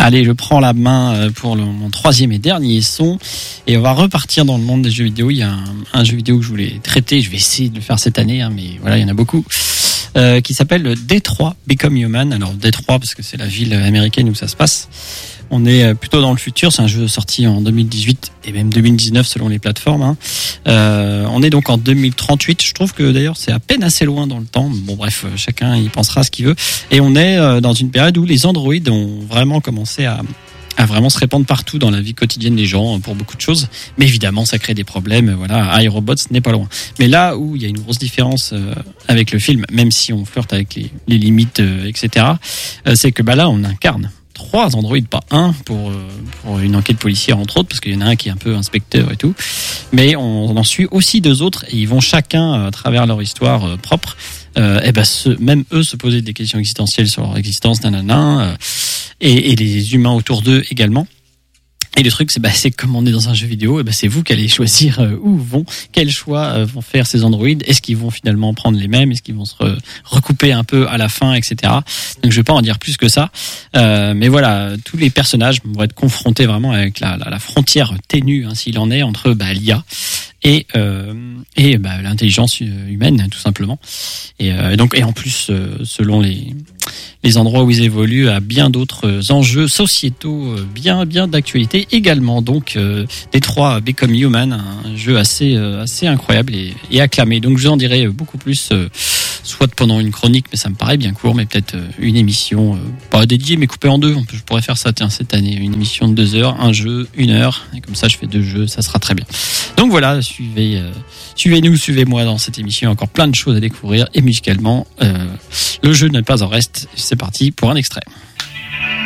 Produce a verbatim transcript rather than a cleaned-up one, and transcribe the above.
Allez, je prends la main pour le, mon troisième et dernier son et on va repartir dans le monde des jeux vidéo. Il y a un, un jeu vidéo que je voulais traiter, je vais essayer de le faire cette année, hein, mais voilà, il y en a beaucoup, euh, qui s'appelle Detroit Become Human. Alors Detroit parce que c'est la ville américaine où ça se passe. On est plutôt dans le futur, c'est un jeu sorti en deux mille dix-huit et même deux mille dix-neuf selon les plateformes. Hein. Euh, on est donc en deux mille trente-huit, je trouve que d'ailleurs c'est à peine assez loin dans le temps. Bon bref, chacun y pensera ce qu'il veut. Et on est dans une période où les androïdes ont vraiment commencé à... à vraiment se répandre partout dans la vie quotidienne des gens pour beaucoup de choses. Mais évidemment, ça crée des problèmes. Voilà, iRobot n'est pas loin. Mais là où il y a une grosse différence euh, avec le film, même si on flirte avec les, les limites, euh, et cetera, euh, c'est que bah là, on incarne trois androïdes, pas un, pour, euh, pour une enquête policière entre autres, parce qu'il y en a un qui est un peu inspecteur et tout. Mais on en suit aussi deux autres et ils vont chacun, à travers leur histoire euh, propre, euh, et ben ce, même eux se poser des questions existentielles sur leur existence, nanana, euh, et, et les humains autour d'eux également. Et le truc, c'est bah, c'est comme on est dans un jeu vidéo, et bah, c'est vous qui allez choisir euh, où vont, quels choix euh, vont faire ces androïdes. Est-ce qu'ils vont finalement prendre les mêmes? Est-ce qu'ils vont se re- recouper un peu à la fin, et cetera. Donc je vais pas en dire plus que ça. Euh, mais voilà, tous les personnages vont être confrontés vraiment avec la, la, la frontière ténue, hein, s'il en est, entre bah, l'I A et euh, et bah, l'intelligence humaine, tout simplement. Et euh, donc et en plus, euh, selon les les endroits où ils évoluent, à bien d'autres enjeux sociétaux bien bien d'actualité également. Donc euh, Detroit Become Human, un jeu assez euh, assez incroyable et, et acclamé. Donc je vous en dirai beaucoup plus, euh, soit pendant une chronique, mais ça me paraît bien court, mais peut-être une émission euh, pas dédiée mais coupée en deux. On peut, je pourrais faire ça tiens, cette année, une émission de deux heures, un jeu, une heure, et comme ça je fais deux jeux, ça sera très bien. Donc voilà, suivez euh, suivez-nous, suivez-moi dans cette émission, encore plein de choses à découvrir et musicalement, euh, le jeu n'est pas en reste. C'est parti pour un extrait.